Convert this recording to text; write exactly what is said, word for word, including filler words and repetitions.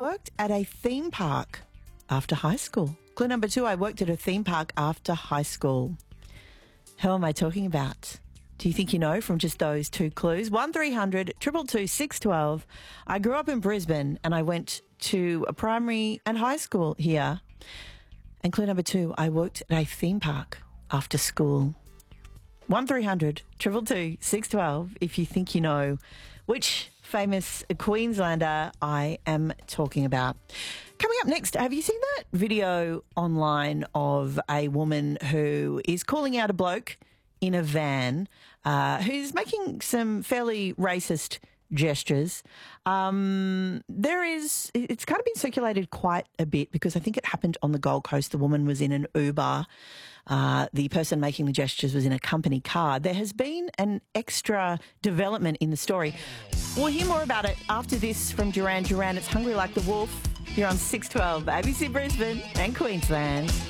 worked at a theme park after high school. Clue number two, I worked at a theme park after high school. Who am I talking about? Do you think you know from just those two clues? one three hundred two two two six one two. I grew up in Brisbane and I went to a primary and high school here. And clue number two, I worked at a theme park after school. one three hundred two two two six one two if you think you know which famous Queenslander I am talking about. Coming up next, have you seen that video online of a woman who is calling out a bloke in a van uh, who's making some fairly racist gestures? Um, there is, it's kind of been circulated quite a bit because I think it happened on the Gold Coast. The woman was in an Uber. Uh, the person making the gestures was in a company car. There has been an extra development in the story. We'll hear more about it after this from Duran Duran. It's Hungry Like the Wolf. You're on six twelve, A B C Brisbane and Queensland.